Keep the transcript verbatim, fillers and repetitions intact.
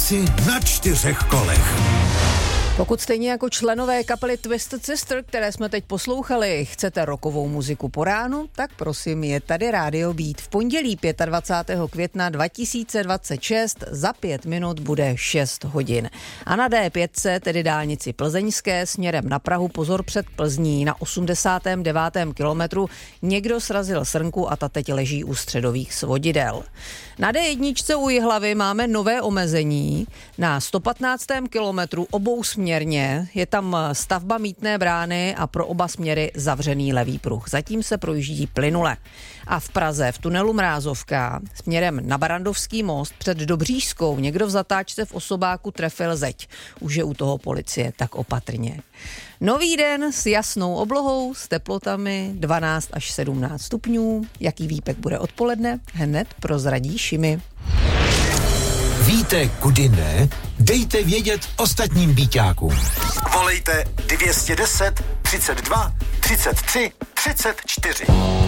Trasy na čtyřech kolech. Pokud stejně jako členové kapely Twisted Sister, které jsme teď poslouchali, chcete rockovou muziku po ránu, tak prosím, je tady Rádio Beat. V pondělí dvacátého pátého května dva tisíce dvacet šest za pět minut bude šest hodin. A na D pět, tedy dálnici plzeňské, směrem na Prahu, pozor před Plzní, na osmdesátém devátém kilometru někdo srazil srnku a ta teď leží u středových svodidel. Na D jedna u Jihlavy máme nové omezení. Na sto patnáctém kilometru obou směrně je tam stavba mýtné brány a pro oba směry zavřený levý pruh. Zatím se projíždí plynule. A v Praze v tunelu Mrázovka směrem na Barandovský most před Dobříšskou někdo v zatáčce v osobáku trefil zeď. Už je u toho policie, tak opatrně. Nový den s jasnou oblohou, s teplotami dvanáct až sedmnáct stupňů. Jaký výpek bude odpoledne? Hned prozradí Šimi. Víte, kudy ne? Dejte vědět ostatním býťákům. Volejte dvě stě deset, třicet dva, třicet tři, třicet čtyři.